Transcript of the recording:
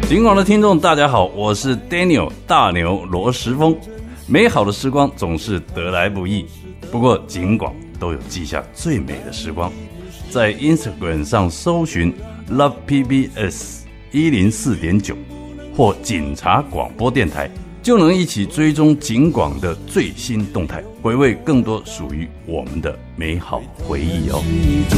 警广的听众大家好，我是 Daniel 大牛罗时丰。美好的时光总是得来不易，不过警广都有记下最美的时光。在 Instagram 上搜寻 LovePBS 104.9 或警察广播电台，就能一起追踪警广的最新动态，回味更多属于我们的美好回忆哦。